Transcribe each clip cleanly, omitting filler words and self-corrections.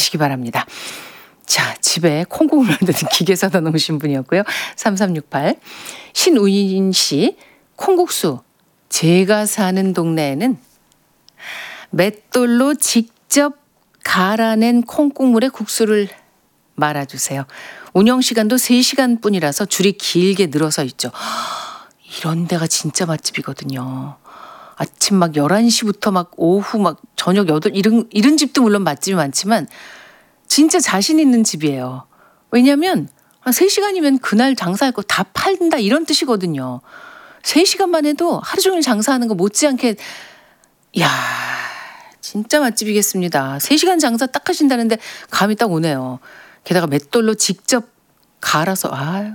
하시기 바랍니다. 자, 집에 콩국물 만드는 기계 사다 놓으신 분이었고요. 3368. 신우인 씨, 콩국수. 제가 사는 동네에는 맷돌로 직접 갈아낸 콩국물에 국수를 말아주세요. 운영시간도 3시간 뿐이라서 줄이 길게 늘어서 있죠. 이런 데가 진짜 맛집이거든요. 아침 막 11시부터 막 오후 막 저녁 8, 이런 집도 물론 맛집이 많지만 진짜 자신 있는 집이에요. 왜냐면 한 3시간이면 그날 장사할 거 다 팔린다 이런 뜻이거든요. 3시간만 해도 하루 종일 장사하는 거 못지않게 이야 진짜 맛집이겠습니다. 3시간 장사 딱 하신다는데 감이 딱 오네요. 게다가 맷돌로 직접 갈아서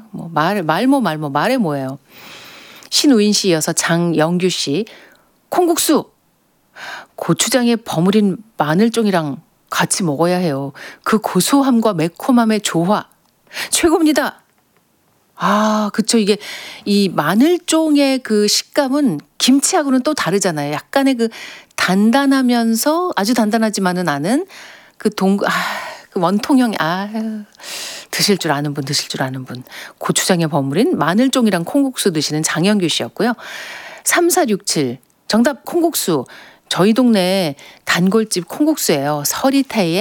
말해 뭐예요. 신우인 씨 이어서 장영규 씨 콩국수 고추장에 버무린 마늘종이랑 같이 먹어야 해요. 그 고소함과 매콤함의 조화 최고입니다. 그쵸. 이게 이 마늘종의 그 식감은 김치하고는 또 다르잖아요. 약간의 그 단단하면서 아주 단단하지만은 않은 그 그 원통형이 드실 줄 아는 분. 고추장에 버무린 마늘종이랑 콩국수 드시는 장영규 씨였고요. 3467 정답 콩국수. 저희 동네 단골집 콩국수예요. 서리태에